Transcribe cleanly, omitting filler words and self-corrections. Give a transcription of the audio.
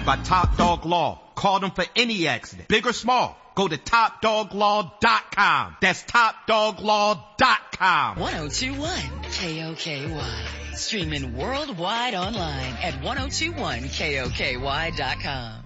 by Top Dog Law. Call them for any accident, big or small. Go to TopDogLaw.com. That's TopDogLaw.com. 1021 KOKY. Streaming worldwide online at 1021KOKY.com.